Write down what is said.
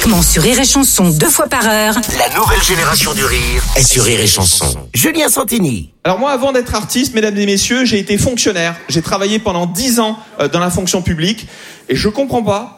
uniquement sur Rire et Chanson 2 fois par heure. La nouvelle génération du rire est sur Rire et Chanson. Julien Santini. Alors moi, avant d'être artiste, mesdames et messieurs, j'ai été fonctionnaire. J'ai travaillé pendant 10 ans dans la fonction publique et je comprends pas